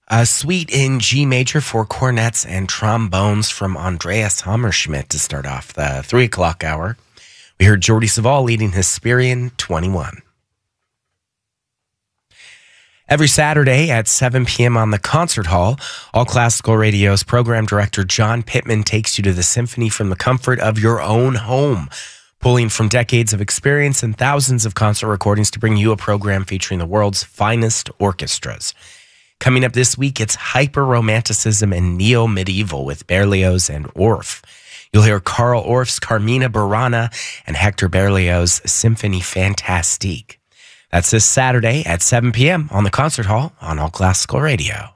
A suite in G major for cornets and trombones from Andreas Hammerschmidt to start off the 3 o'clock hour. We heard Jordi Savall leading Hesperian 21. Every Saturday at 7 p.m. on the Concert Hall, All Classical Radio's program director John Pittman takes you to the symphony from the comfort of your own home, pulling from decades of experience and thousands of concert recordings to bring you a program featuring the world's finest orchestras. Coming up this week, it's hyper-romanticism and neo-medieval with Berlioz and Orff. You'll hear Carl Orff's Carmina Burana and Hector Berlioz's Symphonie Fantastique. That's this Saturday at 7 p.m. on the Concert Hall on All Classical Radio.